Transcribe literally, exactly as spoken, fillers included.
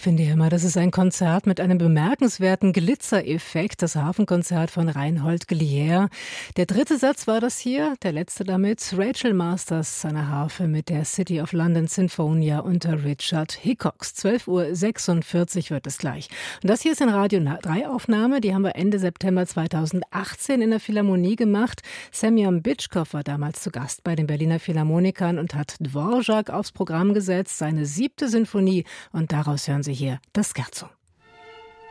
finde ja immer, das ist ein Konzert mit einem bemerkenswerten Glitzereffekt, das Hafenkonzert von Reinhold Glier. Der dritte Satz war das hier, der letzte damit. Rachel Masters, seine Harfe mit der City of London Sinfonia unter Richard Hickox. zwölf Uhr sechsundvierzig wird es gleich. Und das hier ist eine Radio drei Aufnahme, die haben wir Ende September zweitausendachtzehn in der Philharmonie gemacht. Semyon Bitschkow war damals zu Gast bei den Berliner Philharmonikern und hat Dvorak aufs Programm gesetzt, seine siebte Sinfonie, und daraus hören Sie hier das Scherzo.